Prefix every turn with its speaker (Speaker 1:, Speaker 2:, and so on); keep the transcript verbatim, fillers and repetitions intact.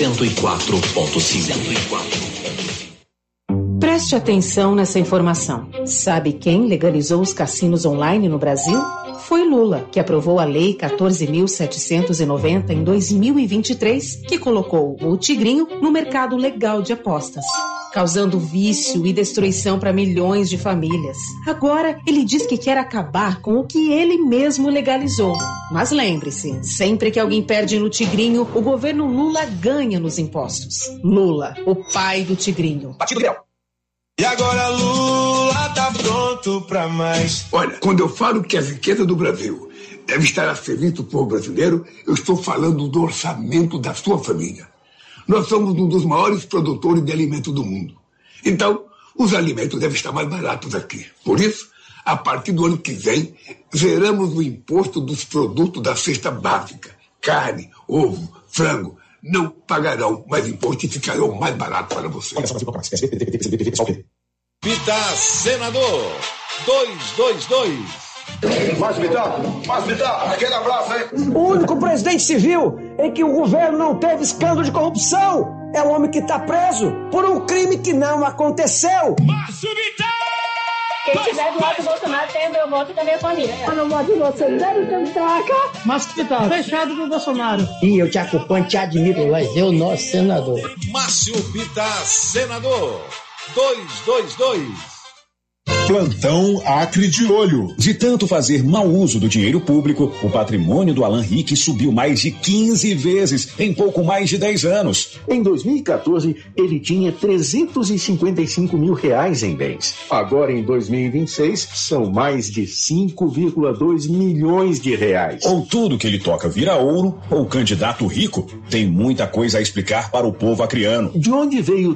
Speaker 1: cento e quatro ponto cinco.
Speaker 2: Preste atenção nessa informação. Sabe quem legalizou os cassinos online no Brasil? Foi Lula, que aprovou a Lei quatorze mil setecentos e noventa em dois mil e vinte e três, que colocou o Tigrinho no mercado legal de apostas, causando vício e destruição para milhões de famílias. Agora, ele diz que quer acabar com o que ele mesmo legalizou. Mas lembre-se, sempre que alguém perde no Tigrinho, o governo Lula ganha nos impostos. Lula, o pai do Tigrinho.
Speaker 3: Partido Liberal. E agora Lula tá pronto pra mais.
Speaker 4: Olha, quando eu falo que a riqueza do Brasil deve estar a serviço do povo brasileiro, eu estou falando do orçamento da sua família. Nós somos um dos maiores produtores de alimentos do mundo. Então, os alimentos devem estar mais baratos aqui. Por isso, a partir do ano que vem, zeramos o imposto dos produtos da cesta básica. Carne, ovo, frango. Não pagarão mais imposto e ficarão mais baratos para você.
Speaker 3: Pita Senador dois dois dois.
Speaker 5: Mais Vital, mais Vital, aquele abraço, hein?
Speaker 6: O único presidente civil em que o governo não teve escândalo de corrupção é o homem que está preso por um crime que não aconteceu.
Speaker 3: Márcio Vital!
Speaker 7: Quem estiver do lado do Bolsonaro tem o meu voto e da minha família. Eu não voto em você, não tem troca.
Speaker 8: Márcio Vital, fechado do Bolsonaro.
Speaker 6: E eu te acompanho, te admiro, vai ser o nosso senador.
Speaker 3: Márcio Vital, senador dois dois dois.
Speaker 9: Plantão Acre de Olho. De tanto fazer mau uso do dinheiro público, o patrimônio do Alan Rick subiu mais de quinze vezes em pouco mais de dez anos.
Speaker 10: Em dois mil e quatorze, ele tinha trezentos e cinquenta e cinco mil reais em bens. Agora, em dois mil e vinte e seis, são mais de cinco vírgula dois milhões de reais.
Speaker 9: Ou tudo que ele toca vira ouro, ou candidato rico. Tem muita coisa a explicar para o povo acreano.
Speaker 10: De onde veio